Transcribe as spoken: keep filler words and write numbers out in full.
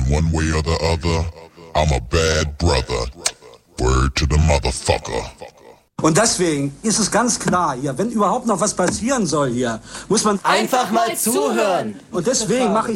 one way or the other, I'm a bad brother. Word to the motherfucker. Und deswegen ist es ganz klar hier, wenn überhaupt noch was passieren soll hier, muss man einfach mal zuhören. Und deswegen mache ich